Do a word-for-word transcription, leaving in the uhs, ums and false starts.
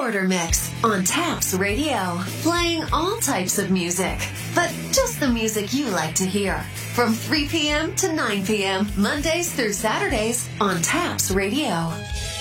Border Mix on Taps Radio, playing all types of music, but just the music you like to hear. From three p.m. to nine p.m., Mondays through Saturdays on Taps Radio.